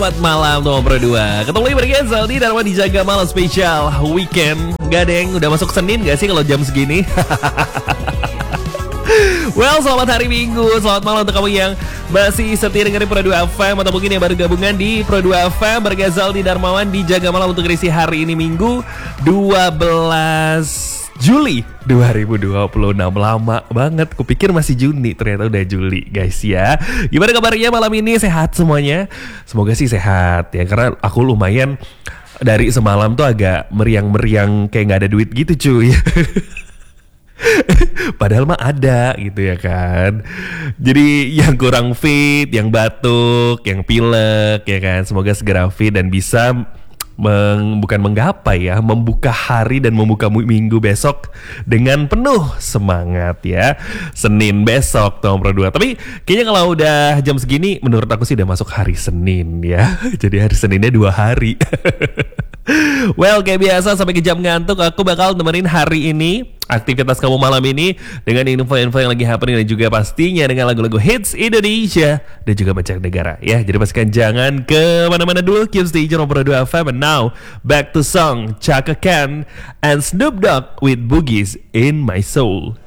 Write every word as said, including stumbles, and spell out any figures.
Selamat malam nomor berdua. Ketemu lagi bergezel di Dharma Dijaga Malam Spesial Weekend. Gak deng, udah masuk Senin gak sih kalau jam segini? Well, selamat hari Minggu. Selamat malam untuk kamu yang masih setia dengerin Pro dua F M, atau mungkin yang baru gabungan di Pro dua F M. Bergezel di Darmawan Dijaga Malam untuk ngisi hari ini Minggu dua belas Juli dua ribu dua puluh enam. Lama banget, kupikir masih Juni, ternyata udah Juli guys ya. Gimana kabarnya malam ini? Sehat semuanya? Semoga sih sehat ya, karena aku lumayan dari semalam tuh agak meriang-meriang kayak gak ada duit gitu cuy. Padahal mah ada gitu ya kan. Jadi yang kurang fit, yang batuk, yang pilek ya kan, semoga segera fit dan bisa Meng, bukan menggapai ya, membuka hari dan membuka minggu besok dengan penuh semangat ya. Senin besok nomor dua. Tapi kayaknya kalau udah jam segini menurut aku sih udah masuk hari Senin ya. Jadi hari Seninnya dua hari. Well, kayak biasa sampai ke jam ngantuk aku bakal nemenin hari ini aktivitas kamu malam ini dengan info-info yang lagi happening dan juga pastinya dengan lagu-lagu hits Indonesia dan juga mancanegara ya. Jadi pastikan jangan ke mana-mana dulu. Keep stay tune on Pro dua F M. And now back to song Chaka Khan and Snoop Dogg with Boogies in My Soul.